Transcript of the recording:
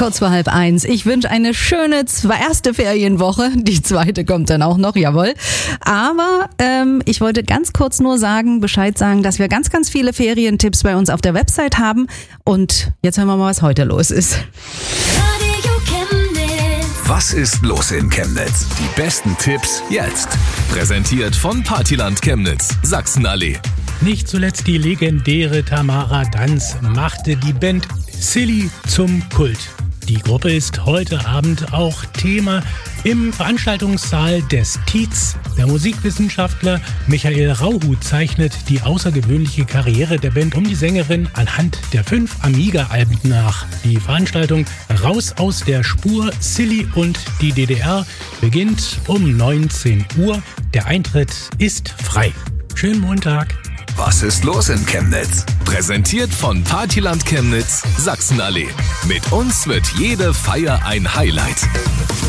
kurz vor 12:30. Ich wünsche eine schöne erste Ferienwoche. Die zweite kommt dann auch noch, jawohl. Aber ich wollte ganz kurz nur Bescheid sagen, dass wir ganz, ganz viele Ferientipps bei uns auf der Website haben. Und jetzt hören wir mal, was heute los ist. Was ist los in Chemnitz? Die besten Tipps jetzt. Präsentiert von Partyland Chemnitz, Sachsenallee. Nicht zuletzt die legendäre Tamara Danz machte die Band Silly zum Kult. Die Gruppe ist heute Abend auch Thema im Veranstaltungssaal des TIZ. Der Musikwissenschaftler Michael Rauhut zeichnet die außergewöhnliche Karriere der Band um die Sängerin anhand der 5 Amiga-Alben nach. Die Veranstaltung Raus aus der Spur, Silly und die DDR beginnt um 19 Uhr. Der Eintritt ist frei. Schönen Montag. Was ist los in Chemnitz? Präsentiert von Partyland Chemnitz, Sachsenallee. Mit uns wird jede Feier ein Highlight.